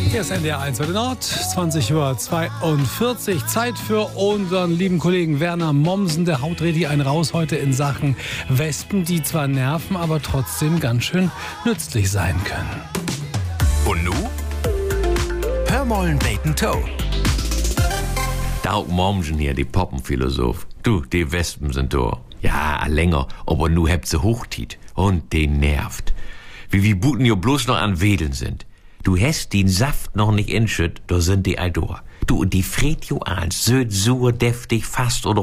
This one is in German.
Hier ist NDR 1 Welle Nord, 20:42 Uhr. Zeit für unseren lieben Kollegen Werner Mommsen. Der haut richtig einen raus heute in Sachen Wespen, die zwar nerven, aber trotzdem ganz schön nützlich sein können. Und nu? Hör mollen Bacon Toe. Daug Mommsen hier, die Poppenphilosoph. Du, die Wespen sind da. Ja, länger, aber nu hebt sie hochtit. Und den nervt. Wie Buten jo bloß noch an Wedeln sind. Du hast den Saft noch nicht inschütt, da sind die Eidor. Du, und die friet jo an, söd, sur, deftig, fast oder